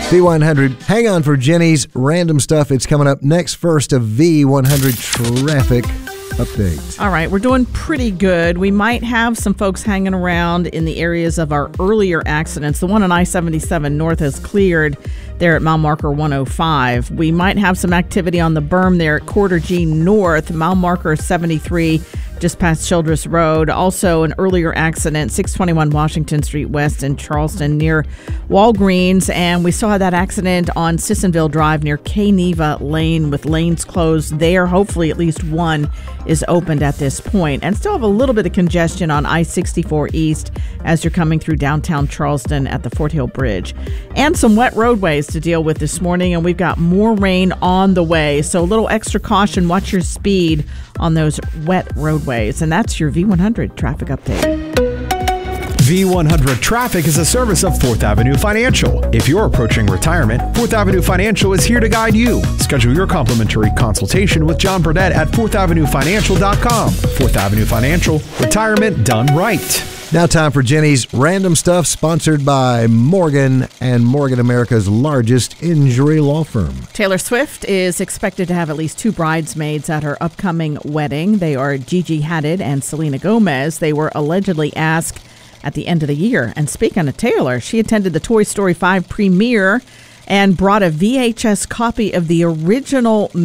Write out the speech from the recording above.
V100, hang on for Jenny's random stuff. It's coming up next. First, a V100 traffic update. All right, we're doing pretty good. We might have some folks hanging around in the areas of our earlier accidents. The one on I-77 North has cleared there at mile marker 105. We might have some activity on the berm there at Quarter G North, mile marker 73, just past Childress Road. Also, an earlier accident, 621 Washington Street West in Charleston near Walgreens. And we saw that accident on Sissonville Drive near K-Neva Lane with lanes closed there. Hopefully, at least one is opened at this point. And still have a little bit of congestion on I-64 East as you're coming through downtown Charleston at the Fort Hill Bridge. And some wet roadways to deal with this morning. And we've got more rain on the way. So a little extra caution. Watch your speed on those wet roadways. And that's your V100 traffic update. V100 Traffic is a service of 4th Avenue Financial. If you're approaching retirement, 4th Avenue Financial is here to guide you. Schedule your complimentary consultation with John Burdett at 4thavenuefinancial.com. 4th Avenue Financial, retirement done right. Now time for Jenny's random stuff, sponsored by Morgan and Morgan, America's largest injury law firm. Taylor Swift is expected to have at least 2 bridesmaids at her upcoming wedding. They are Gigi Hadid and Selena Gomez. They were allegedly asked at the end of the year. And speaking of Taylor, she attended the Toy Story 5 premiere and brought a VHS copy of the original